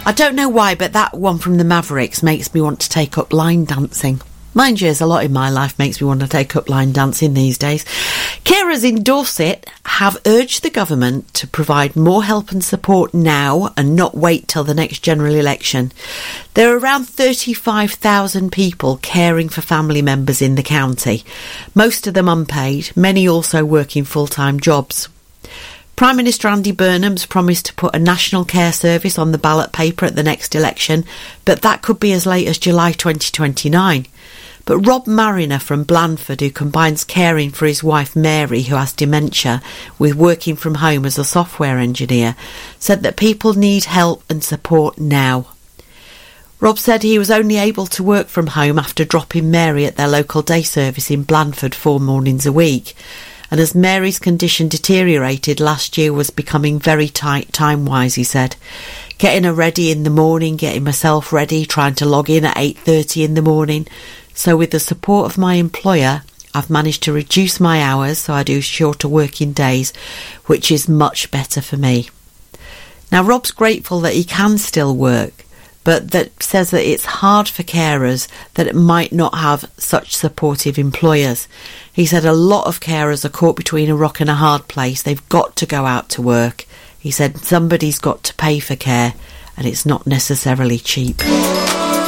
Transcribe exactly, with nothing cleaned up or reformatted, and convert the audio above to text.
I don't know why, but that one from the Mavericks makes me want to take up line dancing. Mind you, there's a lot in my life makes me want to take up line dancing these days. Carers in Dorset have urged the government to provide more help and support now and not wait till the next general election. There are around thirty-five thousand people caring for family members in the county, most of them unpaid, many also working full-time jobs. Prime Minister Andy Burnham's promised to put a national care service on the ballot paper at the next election, but that could be as late as July twenty twenty-nine. But Rob Mariner from Blandford, who combines caring for his wife Mary, who has dementia, with working from home as a software engineer, said that people need help and support now. Rob said he was only able to work from home after dropping Mary at their local day service in Blandford four mornings a week. And as Mary's condition deteriorated, last year was becoming very tight time-wise, he said. Getting her ready in the morning, getting myself ready, trying to log in at eight thirty in the morning. So with the support of my employer, I've managed to reduce my hours so I do shorter working days, which is much better for me. Now, Rob's grateful that he can still work, but that says that it's hard for carers that it might not have such supportive employers. He said a lot of carers are caught between a rock and a hard place. They've got to go out to work. He said somebody's got to pay for care, and it's not necessarily cheap.